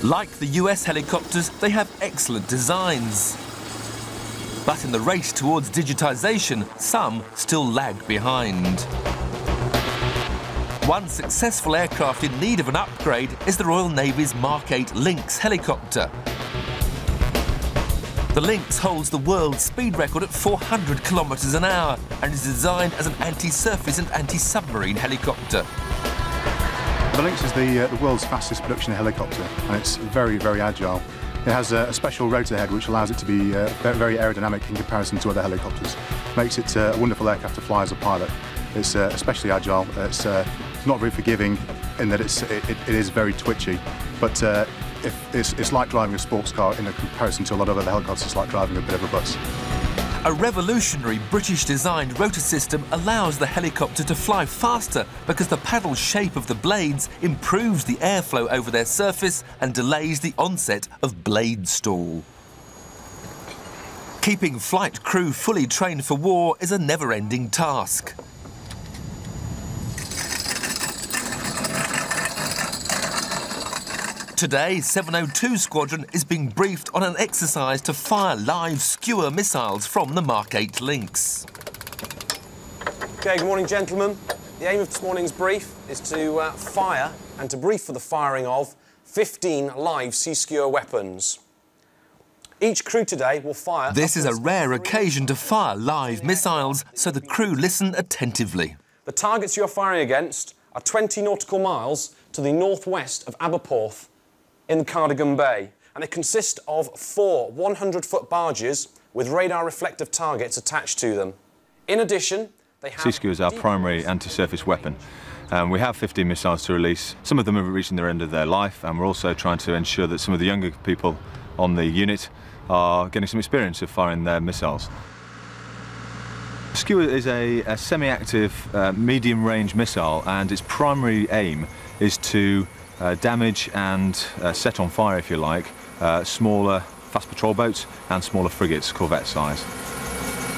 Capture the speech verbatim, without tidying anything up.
Like the U S helicopters, they have excellent designs. But in the race towards digitisation, some still lag behind. One successful aircraft in need of an upgrade is the Royal Navy's Mark eight Lynx helicopter. The Lynx holds the world speed record at four hundred kilometres an hour and is designed as an anti-surface and anti-submarine helicopter. The Lynx is the, uh, the world's fastest production helicopter, and it's very, very agile. It has a, a special rotor head which allows it to be uh, very aerodynamic in comparison to other helicopters. Makes it uh, a wonderful aircraft to fly as a pilot. It's uh, especially agile. It's uh, not very forgiving in that it's, it, it is very twitchy, but uh, if it's, it's like driving a sports car in comparison to a lot of other helicopters. It's like driving a bit of a bus. A revolutionary British-designed rotor system allows the helicopter to fly faster because the paddle shape of the blades improves the airflow over their surface and delays the onset of blade stall. Keeping flight crew fully trained for war is a never-ending task. Today, seven oh two Squadron is being briefed on an exercise to fire live skewer missiles from the Mark eight Lynx. OK, good morning, gentlemen. The aim of this morning's brief is to uh, fire and to brief for the firing of fifteen live sea skewer weapons. Each crew today will fire... This is a rare occasion to fire live missiles, so the crew listen attentively. The targets you're firing against are twenty nautical miles to the northwest of Aberporth in Cardigan Bay, and they consist of four one hundred foot barges with radar reflective targets attached to them. In addition, they have... Sea Skewer is our primary anti-surface weapon. Um, we have fifteen missiles to release. Some of them are reaching their end of their life, and we're also trying to ensure that some of the younger people on the unit are getting some experience of firing their missiles. Skewer is a, a semi-active, uh, medium-range missile, and its primary aim is to uh, damage and uh, set on fire, if you like, uh, smaller fast patrol boats and smaller frigates, corvette size.